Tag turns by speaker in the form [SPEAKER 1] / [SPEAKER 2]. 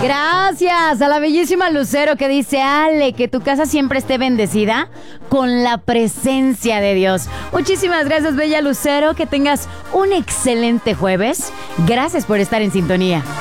[SPEAKER 1] Gracias a la bellísima Lucero que dice: Ale, que tu casa siempre esté bendecida con la presencia de Dios. Muchísimas gracias, bella Lucero. Que tengas un excelente jueves. Gracias por estar en sintonía.